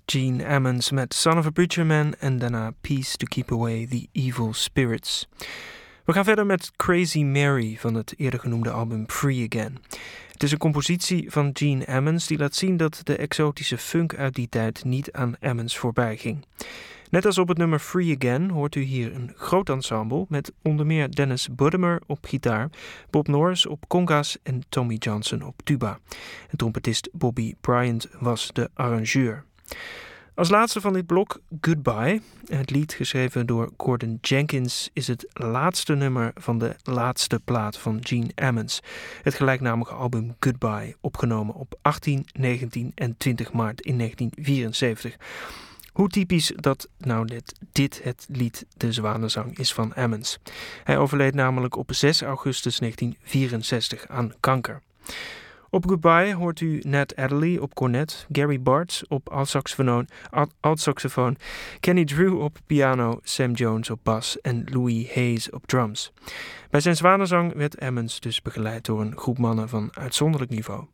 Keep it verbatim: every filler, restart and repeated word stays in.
Gene Ammons met Son of a Preacher Man en daarna Peace to Keep Away the Evil Spirits. We gaan verder met Crazy Mary van het eerder genoemde album Free Again. Het is een compositie van Gene Ammons die laat zien dat de exotische funk uit die tijd niet aan Ammons voorbij ging. Net als op het nummer Free Again hoort u hier een groot ensemble met onder meer Dennis Buddemer op gitaar, Bob Norris op congas en Tommy Johnson op tuba. En trompetist Bobby Bryant was de arrangeur. Als laatste van dit blok Goodbye. Het lied geschreven door Gordon Jenkins is het laatste nummer van de laatste plaat van Gene Ammons. Het gelijknamige album Goodbye, opgenomen op achttien, negentien en twintig maart in negentien vierenzeventig. Hoe typisch dat nou dit, dit het lied De Zwanenzang is van Ammons. Hij overleed namelijk op zes augustus negentien vierenzestig aan kanker. Op Goodbye hoort u Nat Adderley op cornet, Gary Bartz op altsaxofoon, altsaxofoon, Kenny Drew op piano, Sam Jones op bas en Louis Hayes op drums. Bij zijn Zwanenzang werd Ammons dus begeleid door een groep mannen van uitzonderlijk niveau.